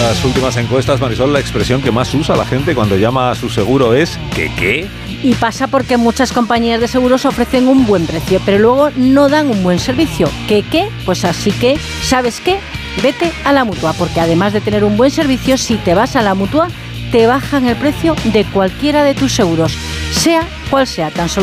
las últimas encuestas, Marisol, la expresión que más usa la gente cuando llama a su seguro es ¿qué? Y pasa porque muchas compañías de seguros ofrecen un buen precio, pero luego no dan un buen servicio. ¿Qué? Pues así que, ¿sabes qué? Vete a la Mutua, porque además de tener un buen servicio, si te vas a la Mutua, te bajan el precio de cualquiera de tus seguros, sea cual sea, tan solo